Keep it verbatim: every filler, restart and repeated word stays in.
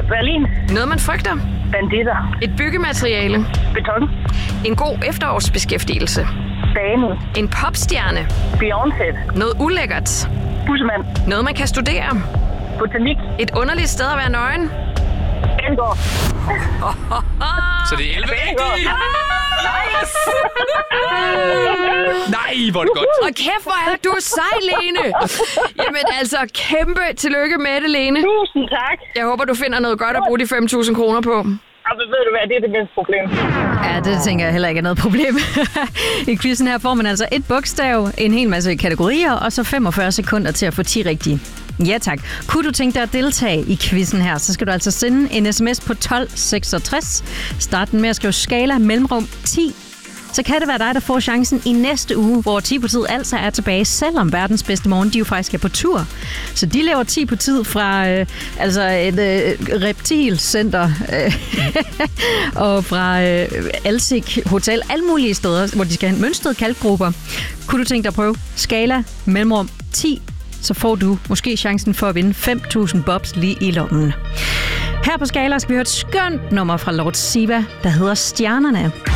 Berlin. Noget, man frygter. Banditter. Et byggemateriale. Beton. En god efterårsbeskæftigelse. Bane. En popstjerne. Beyoncé. Noget ulækkert. Bussemand. Noget, man kan studere. Botanik. Et underligt sted at være nøgen. Elgård. Så det er elleve rigtige. Nej, hvor er det godt. Og kæft, hvor er du sej, Lene. Jamen altså, kæmpe tillykke med det, Lene. Tusind tak. Jeg håber, du finder noget godt at bruge de fem tusind kroner på. Altså, ved du hvad, det er det mindste problem. Ja, det tænker jeg heller ikke er noget problem. I quizzen her får man altså et bogstav, en hel masse kategorier, og så femogfyrre sekunder til at få ti rigtige. Ja tak. Kunne du tænke dig at deltage i quizzen her, så skal du altså sende en sms på tolv seksogtres. Start den med at skrive skala mellemrum ti. Så kan det være dig, der får chancen i næste uge, hvor ti på tid altså er tilbage, selvom verdens bedste morgen, de jo faktisk er på tur. Så de laver ti på tid fra øh, altså et øh, reptilcenter øh, og fra øh, Alsik Hotel, alle mulige steder, hvor de skal have mønstrede kalkgrupper. Kunne du tænke dig at prøve skala mellemrum ti, så får du måske chancen for at vinde fem tusind bobs lige i lommen. Her på Skala skal vi høre et skønt nummer fra Lord Siva, der hedder Stjernerne.